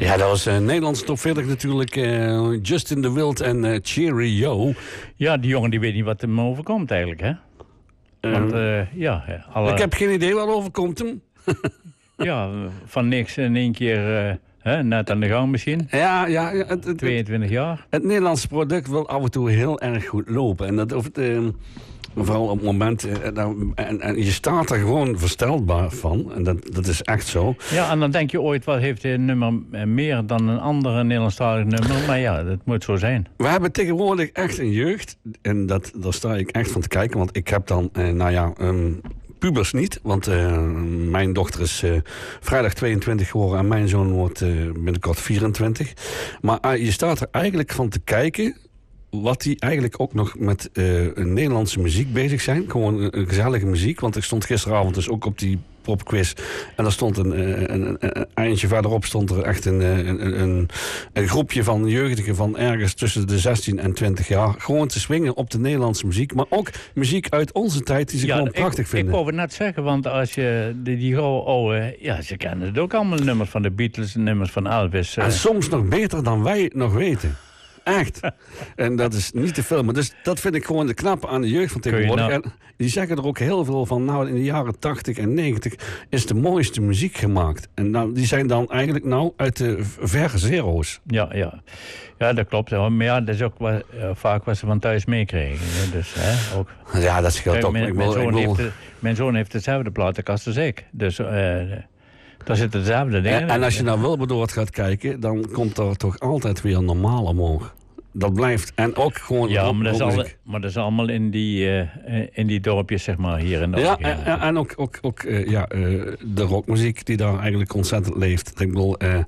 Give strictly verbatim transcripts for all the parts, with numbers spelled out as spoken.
Ja, dat was uh, Nederlandse top veertig natuurlijk. Uh, Justin de Wild en uh, Cheerio. Ja, die jongen die weet niet wat hem overkomt eigenlijk, hè? Want, uh, ja, alle... Ik heb geen idee wat overkomt hem. Ja, van niks in één keer... Uh... He, net aan de gang misschien. Ja, ja. Het, het, tweeëntwintig jaar. Het Nederlandse product wil af en toe heel erg goed lopen. En dat hoeft, uh, vooral op het moment... Uh, nou, en, en je staat er gewoon verstelbaar van. En dat, dat is echt zo. Ja, en dan denk je ooit, wat heeft dit nummer meer dan een andere Nederlandstalig nummer? Maar ja, dat moet zo zijn. We hebben tegenwoordig echt een jeugd. En dat, daar sta ik echt van te kijken. Want ik heb dan, uh, nou ja... Um, pubers niet, want uh, mijn dochter is uh, vrijdag tweeëntwintig geworden en mijn zoon wordt uh, binnenkort vierentwintig. Maar uh, je staat er eigenlijk van te kijken wat die eigenlijk ook nog met uh, Nederlandse muziek bezig zijn. Gewoon uh, gezellige muziek, want ik stond gisteravond dus ook op die popquiz. En daar stond een, een, een, een eindje verderop stond er echt een, een, een, een groepje van jeugdigen van ergens tussen de zestien en twintig jaar. Gewoon te swingen op de Nederlandse muziek. Maar ook muziek uit onze tijd die ze ja, gewoon prachtig ik, vinden. Ik wou het net zeggen, want als je die, die oude... Ja, ze kennen het ook allemaal, nummers van de Beatles, nummers van Elvis. En uh. soms nog beter dan wij nog weten. Echt. En dat is niet te filmen. Dus dat vind ik gewoon de knappe aan de jeugd van tegenwoordig. Nou... En die zeggen er ook heel veel van... nou, in de jaren tachtig en negentig is de mooiste muziek gemaakt. En nou, die zijn dan eigenlijk nou uit de verre zero's. Ja, ja. Ja, dat klopt. Maar ja, dat is ook wat, uh, vaak wat ze van thuis meekregen. Dus, hè, ook. Ja, dat scheelt ook. Mijn, ik mijn, wil, zoon ik wil... heeft de, mijn zoon heeft dezelfde platenkast als ik. Dus... Uh, daar zitten dezelfde dingen. En, en als je naar Wilberdoord gaat kijken... dan komt er toch altijd weer normaal omhoog. Dat blijft. En ook gewoon... Ja, maar dat is, al, maar dat is allemaal in die, uh, in die dorpjes, zeg maar, hier in de Ja, en, en, en ook, ook, ook uh, ja, uh, de rockmuziek die daar eigenlijk ontzettend leeft. Ik bedoel... Uh,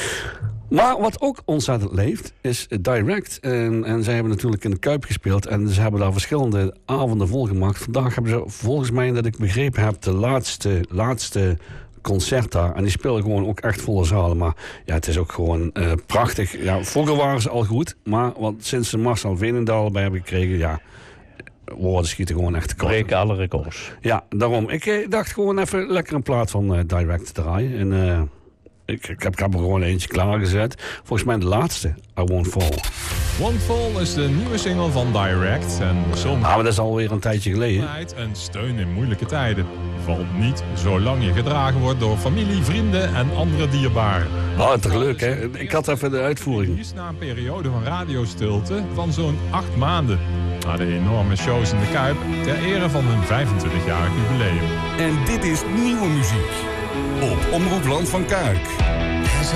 maar wat ook ontzettend leeft, is Direct. En, en zij hebben natuurlijk in de Kuip gespeeld. En ze hebben daar verschillende avonden volgemaakt. Vandaag hebben ze, volgens mij, dat ik begrepen heb... de laatste, laatste concert daar. En die spelen gewoon ook echt volle zalen. Maar ja, het is ook gewoon uh, prachtig. Ja, vroeger waren ze al goed. Maar wat, sinds ze Marcel Veenendaal bij hebben gekregen... ja, woorden schieten gewoon echt te kort. Breken alle records. Ja, daarom. Ik eh, dacht gewoon even lekker een plaat van uh, Direct te draaien. En... Uh, Ik, ik, heb, ik heb er gewoon eentje klaargezet. Volgens mij de laatste, I Won't Fall. Won't Fall is de nieuwe single van Direct. En soms... Ah, maar dat is alweer een tijdje geleden. ...en steun in moeilijke tijden. Valt niet zolang je gedragen wordt door familie, vrienden en andere dierbaren. Oh, toch leuk, hè? Ik had even de uitvoering. Is na een periode van radiostilte van zo'n acht maanden. Na de enorme shows in de Kuip ter ere van hun vijfentwintigjarig jubileum. En dit is nieuwe muziek op Omroep Land van Kuik.